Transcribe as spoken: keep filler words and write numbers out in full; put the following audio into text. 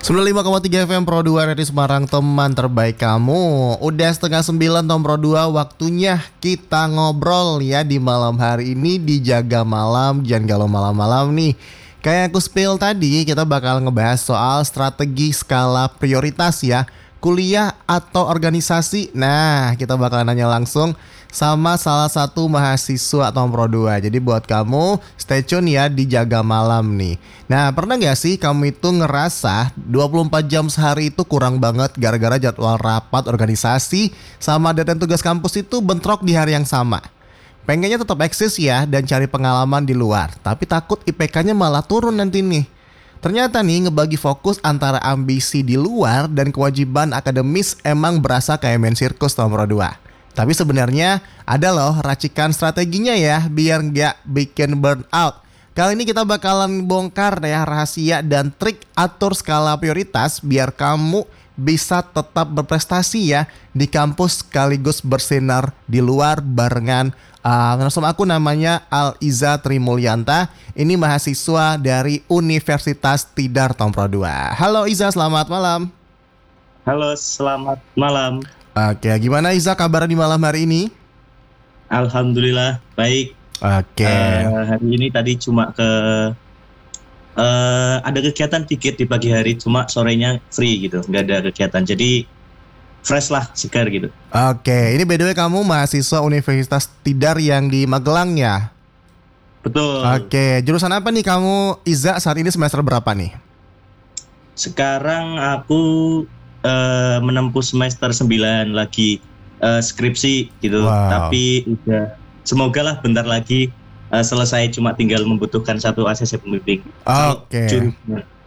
sembilan puluh lima koma tiga F M Pro dua dari Semarang, teman terbaik kamu. Udah setengah sembilan Tom Pro dua, waktunya kita ngobrol ya di malam hari ini di Jaga Malam. Jangan galau malam-malam nih. Kayak aku spill tadi, kita bakal ngebahas soal strategi skala prioritas ya, kuliah atau organisasi. Nah, kita bakal nanya langsung sama salah satu mahasiswa Tom Pro dua. Jadi buat kamu stay tune ya di Jaga Malam nih. Nah, pernah gak sih kamu itu ngerasa dua puluh empat jam sehari itu kurang banget gara-gara jadwal rapat organisasi sama deadline tugas kampus itu bentrok di hari yang sama? Pengennya tetap eksis ya dan cari pengalaman di luar, tapi takut I P K-nya malah turun nanti nih. Ternyata nih ngebagi fokus antara ambisi di luar dan kewajiban akademis emang berasa kayak main sirkus Tom Pro dua. Tapi sebenarnya ada loh racikan strateginya ya biar nggak bikin burnout. Kali ini kita bakalan bongkar ya rahasia dan trik atur skala prioritas biar kamu bisa tetap berprestasi ya di kampus sekaligus bersinar di luar barengan uh, sama aku namanya Al-Iza Trimulyanta. Ini mahasiswa dari Universitas Tidar Tom Pro dua. Halo Iza, selamat malam. Halo, selamat malam. Oke, gimana Iza kabar di malam hari ini? Alhamdulillah baik. Oke. Uh, hari ini tadi cuma ke uh, ada kegiatan dikit di pagi hari, cuma sorenya free gitu, nggak ada kegiatan. Jadi fresh lah, segar gitu. Oke, ini by the way kamu mahasiswa Universitas Tidar yang di Magelang ya? Betul. Oke, jurusan apa nih kamu Iza saat ini, semester berapa nih? Sekarang aku uh, menempuh semester sembilan lagi uh, skripsi gitu. Wow. Tapi udah semoga lah bentar lagi uh, selesai, cuma tinggal membutuhkan satu A C C pembimbing. Oke.